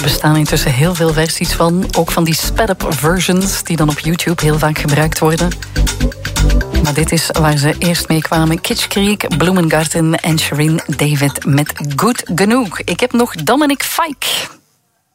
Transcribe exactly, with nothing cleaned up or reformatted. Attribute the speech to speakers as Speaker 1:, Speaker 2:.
Speaker 1: bestaan intussen heel veel versies van. Ook van die sped-up versions die dan op YouTube heel vaak gebruikt worden. Maar dit is waar ze eerst mee kwamen. Kitsch Creek, Bloemengarten en Shireen David met Goed Genoeg. Ik heb nog Dominic Fike.